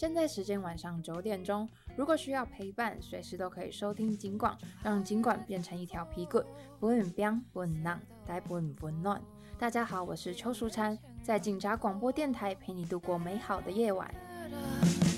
现在时间晚上9点钟，如果需要陪伴，随时都可以收听警广，让警广变成一条皮棍，不会很冰，不会很浪，但不会很温暖。大家好，我是邱淑婵，在警察广播电台陪你度过美好的夜晚。